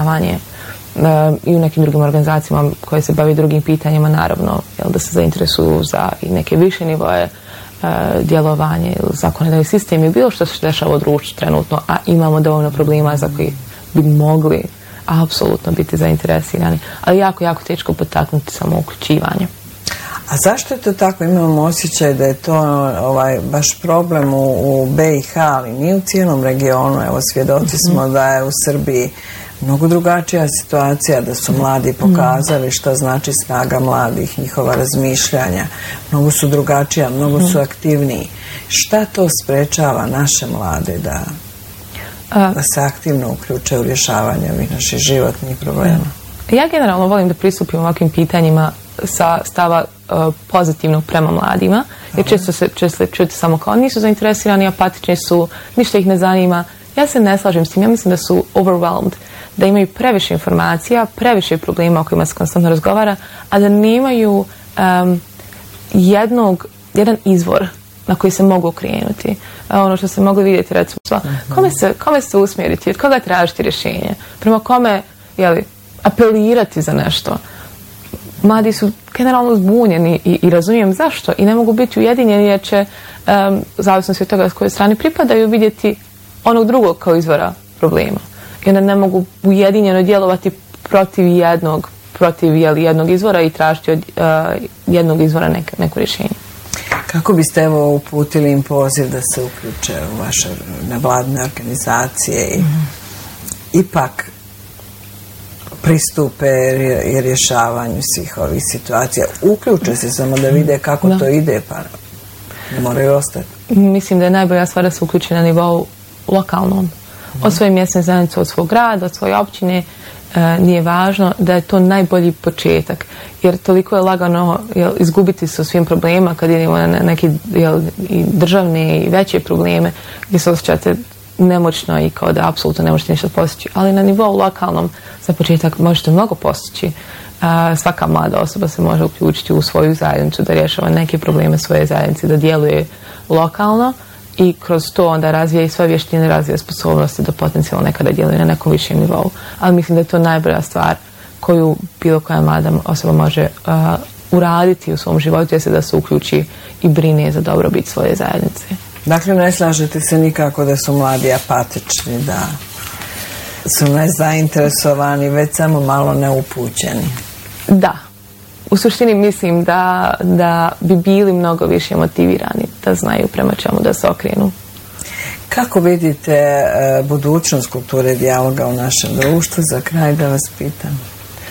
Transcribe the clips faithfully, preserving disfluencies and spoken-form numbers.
zapošljavanje i u nekim drugim organizacijama koje se bavi drugim pitanjima, naravno, jel, da se zainteresuju za i neke više nivoje djelovanje ili zakonodavni sistem i bilo što se dešava u društvu trenutno, a imamo dovoljno problema za koji bi mogli apsolutno biti zainteresirani, ali jako, jako teško potaknuti samo uključivanje. A zašto je to tako? Imamo osjećaj da je to ovaj, baš problem u, u be i ha, ali nije u cijelom regionu. Evo, svjedoci smo da je u Srbiji mnogo drugačija situacija, da su mladi pokazali šta znači snaga mladih, njihova razmišljanja. Mnogo su drugačija, mnogo su aktivniji. Šta to sprečava naše mlade da, da se aktivno uključe u rješavanje ovih naših životnih problema? Ja generalno volim da pristupim ovakvim pitanjima sa stava uh, pozitivnog prema mladima, jer često se često čuti samo kao nisu zainteresirani, apatični su, ništa ih ne zanima. Ja se ne slažem s tim, ja mislim da su overwhelmed, da imaju previše informacija, previše problema o kojima se konstantno razgovara, a da nemaju um, jednog, jedan izvor na koji se mogu okrenuti. Ono što se mogli vidjeti, recimo, kome se, kome se usmjeriti, od koga tražiti rješenje, prema kome, jeli, apelirati za nešto. Mladi su generalno zbunjeni i, i razumijem zašto i ne mogu biti ujedinjeni jer će, um, zavisno se od toga s koje strane pripadaju, vidjeti onog drugog kao izvora problema. I onda ne mogu ujedinjeno djelovati protiv jednog, protiv jeli, jednog izvora i tražiti od uh, jednog izvora neke, neko rješenje. Kako biste evo uputili im poziv da se uključe u vaše nevladine organizacije i mm-hmm. ipak pristupe i rješavanju svih ovih situacija? Uključe se samo da vide kako da. to ide, pa ne moraju ostati. Mislim da je najbolja stvar da se uključi na nivou lokalnom. Mm-hmm. Od svoje mjesne zajednice, od svog grada, od svoje općine, e, nije važno, da je to najbolji početak. Jer toliko je lagano jel, izgubiti se u svim problema kad idemo na neke jel, i državne i veće probleme gdje se osjećate nemoćno i kao da apsolutno ne možete ništa postići. Ali na nivou lokalnom za početak možete mnogo postići. E, svaka mlada osoba se može uključiti u svoju zajednicu da rješava neke probleme svoje zajednice, da djeluje lokalno i kroz to onda razvija i svoje vještine, razvija sposobnosti da potencijalno nekada djeluje na nekom višem nivou. Ali mislim da je to najbolja stvar koju bilo koja mlada osoba može uh, uraditi u svom životu, jeste da se uključi i brine za dobrobit svoje zajednice. Dakle, ne slažete se nikako da su mladi apatični, da su nezainteresovani, već samo malo neupućeni? Da. U suštini mislim da, da bi bili mnogo više motivirani, da znaju prema čemu da se okrenu. Kako vidite e, budućnost kulture dijaloga u našem društvu? Za kraj da vas pitam.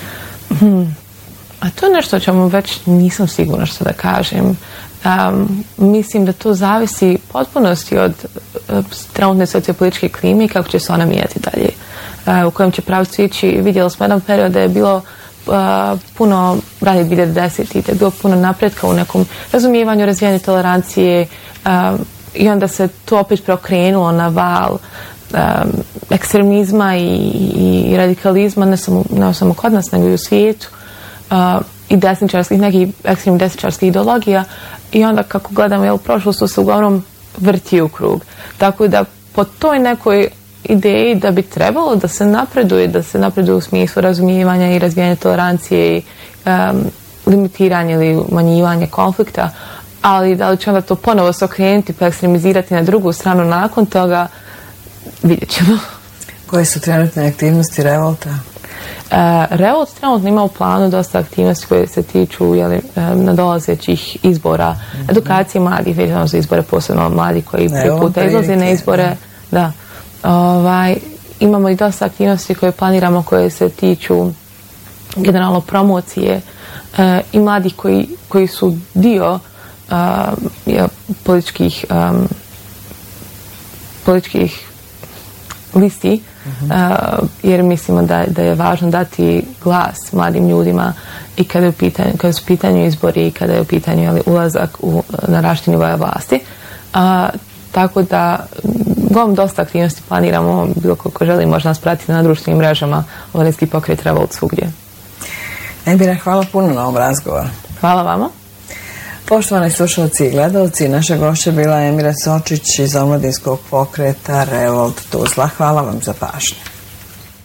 Hmm. A to je nešto o čemu već nisam sigurna što da kažem. Um, mislim da to zavisi potpunosti od uh, trenutne sociopolitičke klime i kako će se ona mijeti dalje. Uh, u kojem će pravcu ići. Vidjeli smo jedan period da je bilo Uh, puno ranije dvije hiljade desete. da je bilo puno napretka u nekom razumijevanju, razvijanju tolerancije uh, i onda se to opet preokrenulo na val um, ekstremizma i, i, i radikalizma ne samo, ne samo kod nas nego i u svijetu uh, i desničarskih, nekih ekstremnih desničarskih ideologija i onda kako gledamo jel, prošlost to se uglavnom vrti u krug. Tako da po toj nekoj ideji da bi trebalo da se napreduje, da se napreduje u smislu razumijevanja i razvijanja tolerancije i um, limitiranja ili umanjivanja konflikta, ali da li će onda to ponovo se okrenuti pa ekstremizirati na drugu stranu nakon toga, vidjet ćemo. Koje su trenutne aktivnosti Revolta? Uh, Revolt trenutno ima u planu dosta aktivnosti koje se tiču jeli, um, nadolazećih izbora, mm-hmm. edukacije mladih, vezano za izbore, posebno mladi koji prvi puta izlaze na izbore. Da. da. Ovaj, imamo i dosta aktivnosti koje planiramo koje se tiču generalno promocije e, i mladih koji, koji su dio a, ja, političkih um, političkih listi mm-hmm. a, jer mislimo da, da je važno dati glas mladim ljudima i kada je u pitanju, kada su u pitanju izbori i kada je u pitanju jeli, ulazak u, na različite nivoje vlasti. A, tako da gom dosta aktivnosti planiramo, bilo koliko želi možda nas pratiti na društvenim mrežama, Omladinski pokret Revolt svugdje. Emira, hvala puno na ovom razgovoru. Hvala vama. Poštovani slušalci i gledalci, naša gošća bila Emira Sočić iz Omladinskog pokreta Revolt Tuzla. Hvala vam za pažnju.